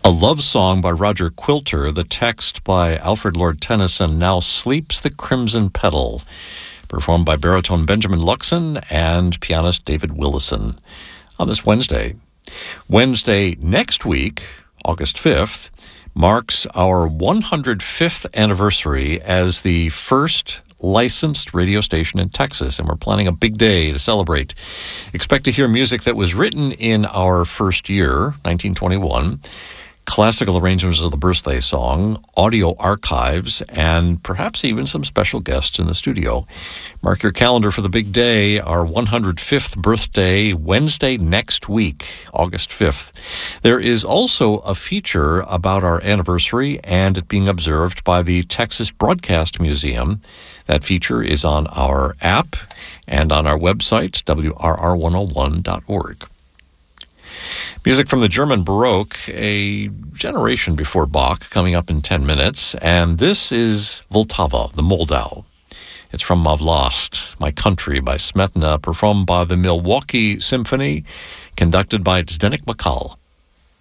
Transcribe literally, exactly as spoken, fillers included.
A Love Song by Roger Quilter, the text by Alfred Lord Tennyson, Now Sleeps the Crimson Petal, performed by baritone Benjamin Luxon and pianist David Willison on this Wednesday. Wednesday next week, August fifth, marks our one hundred fifth anniversary as the first licensed radio station in Texas, and we're planning a big day to celebrate. Expect to hear music that was written in our first year, nineteen twenty-one, classical arrangements of the birthday song, audio archives, and perhaps even some special guests in the studio. Mark your calendar for the big day, our one hundred fifth birthday, Wednesday next week, August fifth. There is also a feature about our anniversary and it being observed by the Texas Broadcast Museum. That feature is on our app and on our website, W R R one oh one dot org. Music from the German Baroque, a generation before Bach, coming up in ten minutes. And this is Vltava, the Moldau. It's from Mavlast, My Country by Smetana, performed by the Milwaukee Symphony, conducted by Zdeněk Bakal.